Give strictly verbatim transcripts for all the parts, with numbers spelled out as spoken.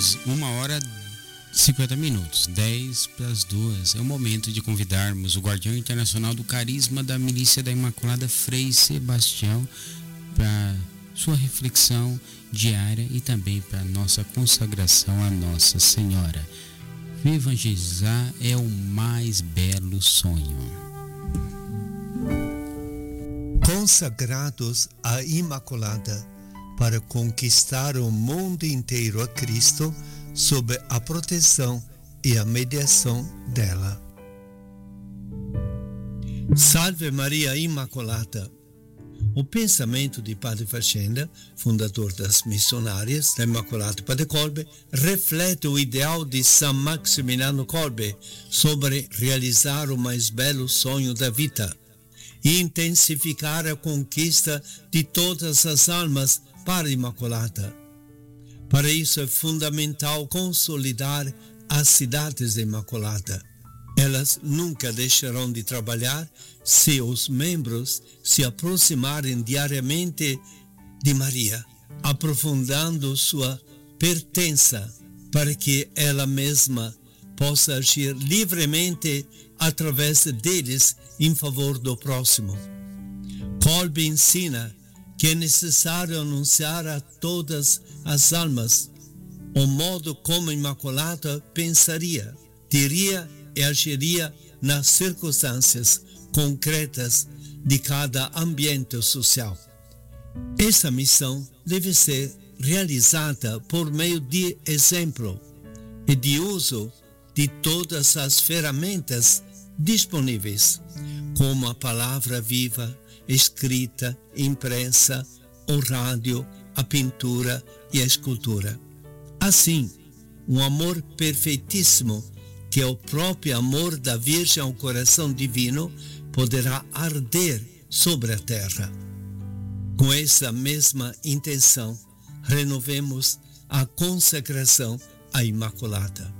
Temos uma hora e cinquenta minutos, dez para as duas. É o momento de convidarmos o guardião internacional do carisma da Milícia da Imaculada, Frei Sebastião, para sua reflexão diária e também para nossa consagração a Nossa Senhora. Evangelizar é o mais belo sonho. Consagrados à Imaculada para conquistar o mundo inteiro a Cristo sob a proteção e a mediação dela. Salve Maria Imaculada! O pensamento de Padre Facenda, fundador das missionárias da Imaculada Padre Kolbe, reflete o ideal de São Maximiliano Kolbe sobre realizar o mais belo sonho da vida e intensificar a conquista de todas as almas para a Imaculada. Para isso é fundamental consolidar as cidades da Imaculada. Elas nunca deixarão de trabalhar se os membros se aproximarem diariamente de Maria, aprofundando sua pertença para que ela mesma possa agir livremente através deles em favor do próximo. Kolbe ensina que é necessário anunciar a todas as almas o modo como a Imaculada pensaria, diria e agiria nas circunstâncias concretas de cada ambiente social. Essa missão deve ser realizada por meio de exemplo e de uso de todas as ferramentas disponíveis, como a palavra viva, escrita, impressa, o rádio, a pintura e a escultura. Assim, um amor perfeitíssimo, que é o próprio amor da Virgem ao coração divino, poderá arder sobre a terra. Com essa mesma intenção, renovemos a consagração à Imaculada.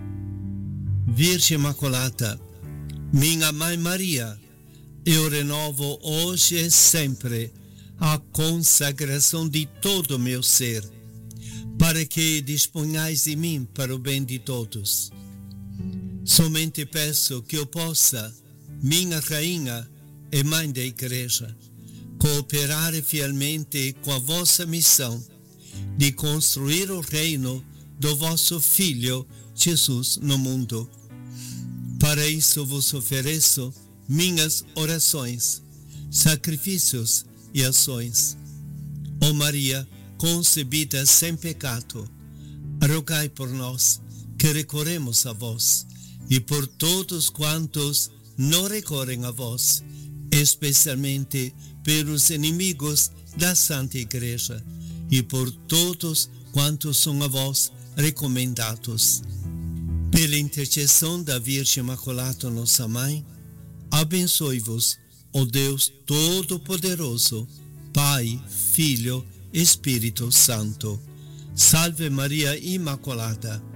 Virgem Imaculada, minha Mãe Maria, eu renovo hoje e sempre a consagração de todo o meu ser, para que disponhais de mim para o bem de todos. Somente peço que eu possa, minha Rainha e Mãe da Igreja, cooperar fielmente com a vossa missão de construir o reino do vosso Filho Jesus no mundo. Para isso vos ofereço minhas orações, sacrifícios e ações. Ó Maria, concebida sem pecado, rogai por nós que recorremos a vós e por todos quantos não recorrem a vós, especialmente pelos inimigos da Santa Igreja e por todos quantos são a vós recomendados. Pela intercessão da Virgem Imaculada, nossa Mãe, abençoe-vos o Deus Todo-Poderoso, Pai, Filho, Espírito Santo. Salve Maria Imaculada!